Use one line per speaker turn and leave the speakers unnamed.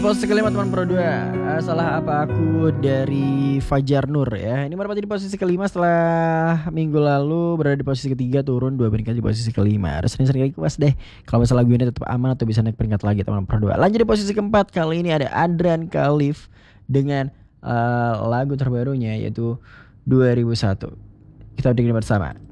Posisi kelima teman Pro 2. Salah apa aku dari Fajar Nur ya. Ini menempati di posisi kelima setelah minggu lalu berada di posisi ketiga, turun 2 peringkat di posisi kelima. Harus sering-sering lagi kuas deh. Kalau masalah gue ini tetap aman atau bisa naik peringkat lagi teman Pro 2. Lanjut di posisi keempat, kali ini ada Adran Khalif dengan lagu terbarunya yaitu 2001. Kita dengerin bersama.